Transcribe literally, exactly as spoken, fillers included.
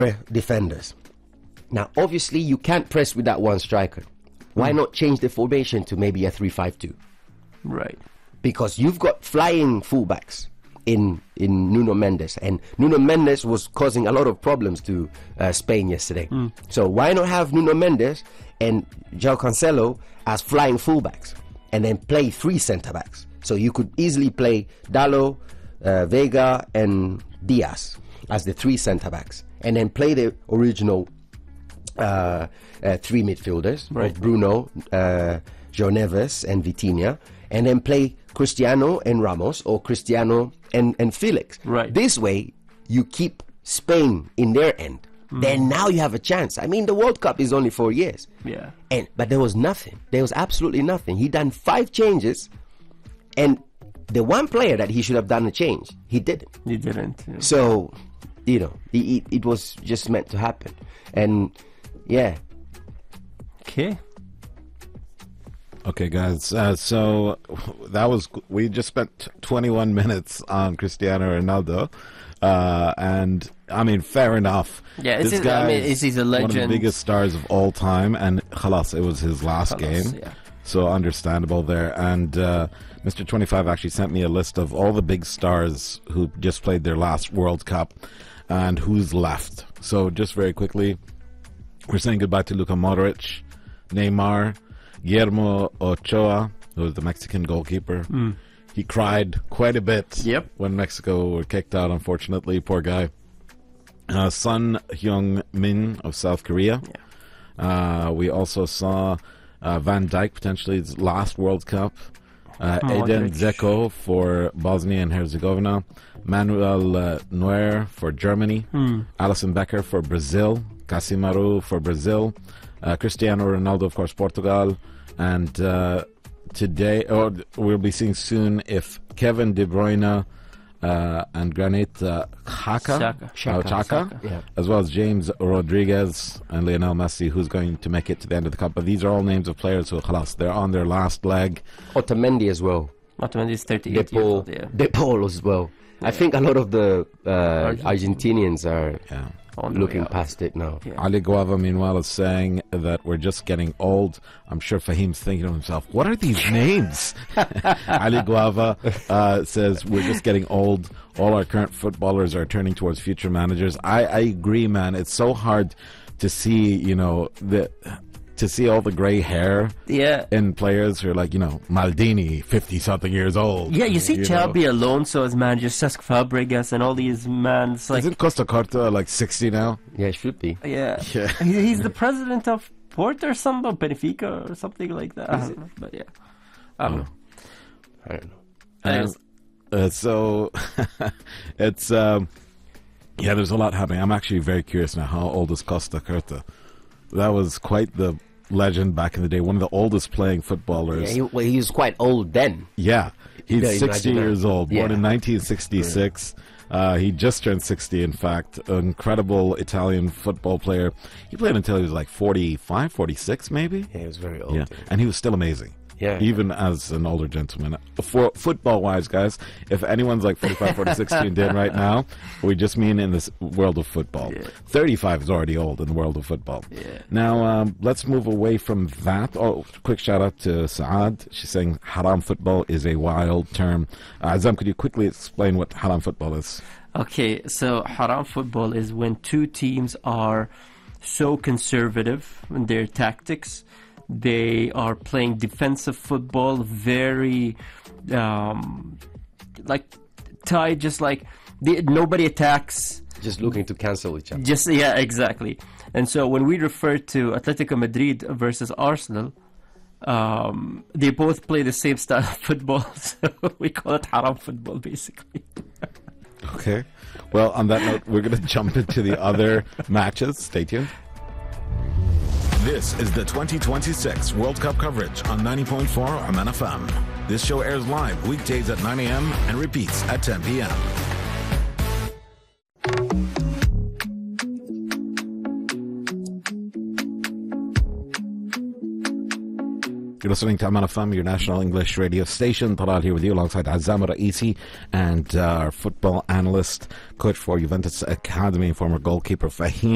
defenders. Now, obviously, you can't press with that one striker. Why mm. not change the formation to maybe a three five two? Right. Because you've got flying fullbacks in in Nuno Mendes, and Nuno Mendes was causing a lot of problems to uh, Spain yesterday. Mm. So why not have Nuno Mendes and João Cancelo as flying fullbacks, and then play three centre backs? So you could easily play Dalot, uh, Vega, and Diaz as the three centre backs, and then play the original uh, uh, three midfielders, right, of Bruno, uh, João Neves, and Vitinha, and then play Cristiano and Ramos, or Cristiano and, and Felix. Right. This way, you keep Spain in their end. Mm. Then now you have a chance. I mean, the World Cup is only four years. Yeah. And but there was nothing. There was absolutely nothing. He done five changes, and the one player that he should have done a change, he didn't. He didn't. Yeah. So, you know, it, it was just meant to happen. And yeah. Okay. Okay, guys. Uh, so that was we just spent twenty-one minutes on Cristiano Ronaldo, uh, and I mean, fair enough. Yeah, this is, guy I mean, is he's a legend, one of the biggest stars of all time, and khalas, it was his last khalas, game, yeah. So understandable there. And uh, Mister twenty-five actually sent me a list of all the big stars who just played their last World Cup and who's left. So just very quickly, we're saying goodbye to Luka Modric, Neymar, Guillermo Ochoa, who was the Mexican goalkeeper. Mm. He cried quite a bit yep. when Mexico were kicked out, unfortunately. Poor guy. Uh, Son Heung-min of South Korea. Yeah. Uh, we also saw uh, Van Dijk, potentially his last World Cup. Uh, Edin Dzeko for Bosnia and Herzegovina. Manuel uh, Neuer for Germany. Mm. Alisson Becker for Brazil. Casemiro for Brazil. Uh, Cristiano Ronaldo, of course, Portugal. And uh, today, or we'll be seeing soon if Kevin De Bruyne uh, and Granit uh, Xhaka, Xhaka. Xhaka, yeah. as well as James Rodriguez and Lionel Messi, who's going to make it to the end of the Cup. But these are all names of players who, khalas, they're on their last leg. Otamendi as well. Otamendi is thirty-eight De years Paul, old, yeah. De Paul as well. Yeah. I think a lot of the uh, Argentinians are yeah. looking past it now. Yeah. Ali Guava, meanwhile, is saying that we're just getting old. I'm sure Fahim's thinking to himself, what are these names? Ali Guava uh, says we're just getting old. All our current footballers are turning towards future managers. I, I agree, man. It's so hard to see, you know, the... to see all the gray hair yeah. in players who are like, you know, Maldini, fifty-something years old. Yeah, you see you Xabi Alonso as manager, Cesc Fabregas, and all these men. Like, isn't Costa Curta like sixty now? Yeah, it should be. Yeah. yeah. He's the president of Porto or something, Benfica or something like that. I don't know, but yeah. I don't oh. know. I don't know. And, uh, so, it's, um, yeah, there's a lot happening. I'm actually very curious now, how old is Costa Curta? That was quite the legend back in the day, one of the oldest playing footballers. Yeah, he, well, he was quite old then. Yeah, he's yeah, sixty years old, born yeah. in nineteen sixty-six. Yeah. Uh, he just turned sixty, in fact. An incredible Italian football player. He played until he was like forty-five, forty-six maybe. Yeah, he was very old. Yeah, and he was still amazing. Yeah, even as an older gentleman. For football-wise, guys, if anyone's like forty-five, forty-six tuned in right now, we just mean in this world of football. Yeah. thirty-five is already old in the world of football. Yeah. Now, um, let's move away from that. Oh, quick shout-out to Saad. She's saying haram football is a wild term. Uh, Azam, could you quickly explain what haram football is? Okay, so haram football is when two teams are so conservative in their tactics. They are playing defensive football, very um, like tight, just like the, nobody attacks. Just looking to cancel each other. Just yeah, exactly. And so when we refer to Atletico Madrid versus Arsenal, um, they both play the same style of football, so we call it haram football, basically. Okay. Well, on that note, we're going to jump into the other matches. Stay tuned. This is the twenty twenty-six World Cup coverage on ninety point four Oman F M. This show airs live weekdays at nine a.m. and repeats at ten p.m. You're listening to Oman F M, your national English radio station. Talal here with you alongside Azam Raisi and uh, our football analyst, coach for Juventus Academy, former goalkeeper Fahim.